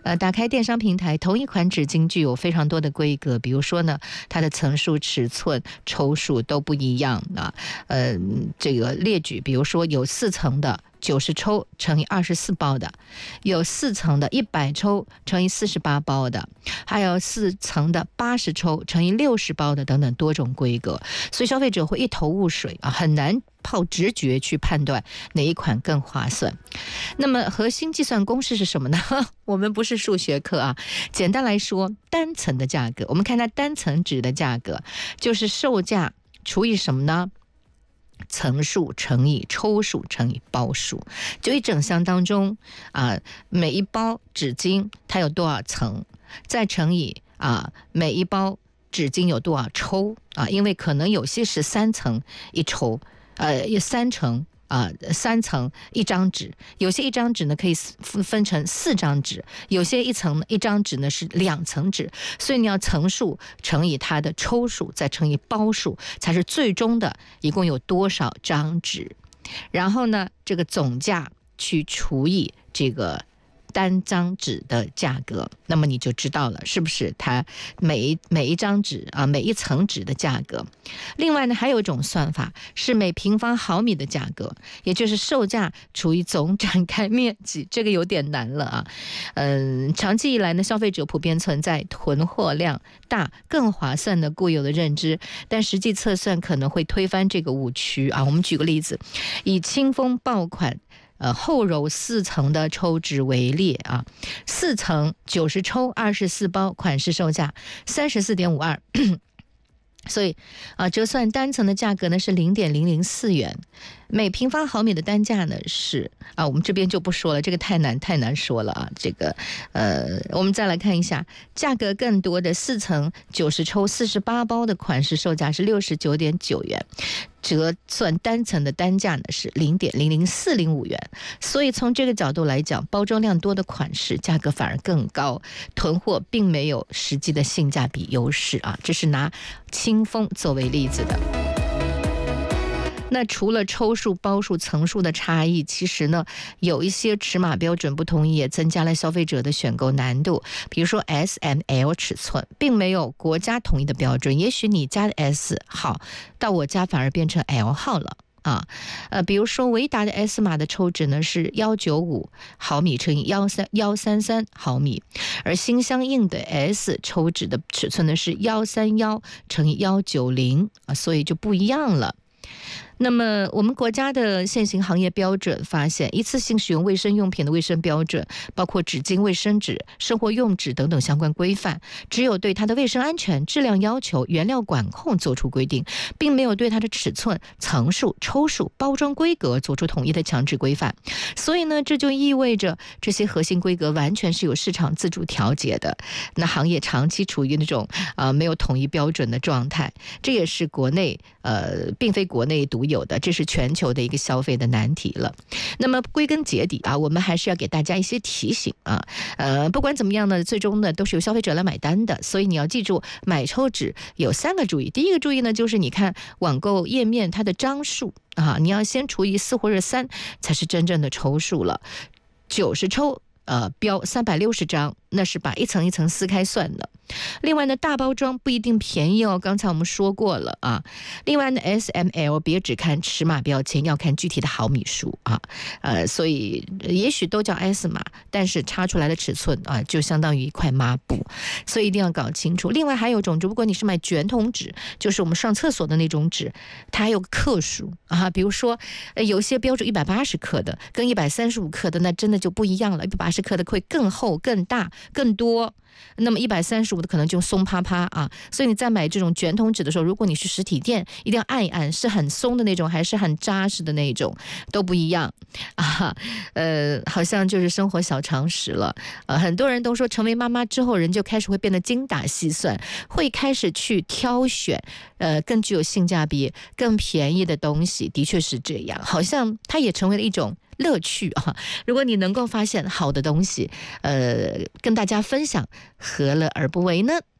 打开电商平台，同一款纸巾具有非常多的规格，比如说呢，它的层数、尺寸、抽数都不一样啊。这个列举，比如说有4层的90抽乘以24包的，有4层的100抽乘以48包的，还有4层的80抽乘以60包的等等多种规格，所以消费者会一头雾水啊，很难靠直觉去判断哪一款更划算。那么核心计算公式是什么呢？我们不是数学课啊，简单来说，单层的价格，我们看它单层纸的价格，就是售价除以什么呢？层数乘以抽数乘以包数，就一整箱当中每一包纸巾它有多少层，再乘以每一包纸巾有多少抽因为可能有些是3层一抽，3层一张纸，有些一张纸呢可以分成4张纸，有些一张纸呢是2层纸，所以你要层数乘以它的抽数，再乘以包数，才是最终的一共有多少张纸。然后呢，这个总价去除以这个单张纸的价格，那么你就知道了，是不是它每一张纸每一层纸的价格。另外呢，还有一种算法是每平方毫米的价格，也就是售价除以总展开面积，这个有点难了长期以来呢，消费者普遍存在囤货量大更划算的固有的认知，但实际测算可能会推翻这个误区我们举个例子，以清风爆款厚柔4层的抽纸为例4层90抽24包，款式售价34.52所以折算单层的价格呢是 0.004 元，每平方毫米的单价呢是我们这边就不说了，这个太难说了这个我们再来看一下价格更多的4层90抽48包的款式售价是 69.9 元，折算单层的单价呢是 0.00405 元，所以从这个角度来讲，包装量多的款式价格反而更高，囤货并没有实际的性价比优势这是拿清风作为例子的。那除了抽数、包数、层数的差异，其实呢，有一些尺码标准不统一，也增加了消费者的选购难度。比如说 S、M、L 尺寸，并没有国家统一的标准，也许你家的 S 号，到我家反而变成 L 号了。比如说维达的 S 码的抽纸呢是195毫米乘以133毫米，而新相应的 S 抽纸的尺寸呢是131乘以190所以就不一样了。那么我们国家的现行行业标准发现，一次性使用卫生用品的卫生标准，包括纸巾、卫生纸、生活用纸等等相关规范，只有对它的卫生安全、质量要求、原料管控做出规定，并没有对它的尺寸、层数、抽数、包装规格做出统一的强制规范。所以呢，这就意味着这些核心规格完全是由市场自主调节的，那行业长期处于那种没有统一标准的状态，这也是国内并非国内独有的，这是全球的一个消费的难题了。那么归根结底我们还是要给大家一些提醒不管怎么样呢，最终呢都是由消费者来买单的，所以你要记住，买抽纸有3个注意。第一个注意呢，就是你看网购页面它的张数你要先除以4或者3，才是真正的抽数了。90抽标360张，那是把一层一层撕开算的。另外呢，大包装不一定便宜刚才我们说过了另外呢 S、M、L 别只看尺码标签，要看具体的毫米数所以也许都叫 S 码，但是插出来的尺寸就相当于一块抹布，所以一定要搞清楚。另外还有一种，如果你是买卷筒纸，就是我们上厕所的那种纸，它还有克数比如说有些标注180克的跟135克的，那真的就不一样了。180克的会更厚、更大、更多，那么135的可能就松趴趴所以你在买这种卷筒纸的时候，如果你去实体店，一定要按一按，是很松的那种还是很扎实的那种，都不一样好像就是生活小常识了很多人都说成为妈妈之后，人就开始会变得精打细算，会开始去挑选更具有性价比、更便宜的东西，的确是这样，好像它也成为了一种乐趣如果你能够发现好的东西跟大家分享，何乐而不为呢？